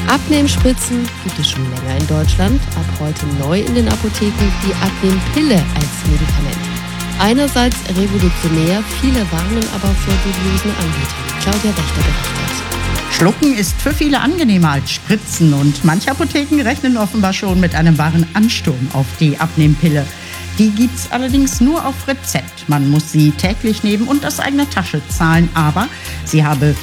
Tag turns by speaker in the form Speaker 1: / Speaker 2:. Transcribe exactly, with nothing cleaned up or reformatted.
Speaker 1: Abnehmspritzen gibt es schon länger in Deutschland, ab heute neu in den Apotheken die Abnehmpille als Medikament. Einerseits revolutionär, viele warnen aber vor dubiosen Anbietern. Claudia Wächter berichtet.
Speaker 2: Schlucken ist für viele angenehmer als Spritzen und manche Apotheken rechnen offenbar schon mit einem wahren Ansturm auf die Abnehmpille. Die gibt's allerdings nur auf Rezept. Man muss sie täglich nehmen und aus eigener Tasche zahlen, aber sie habe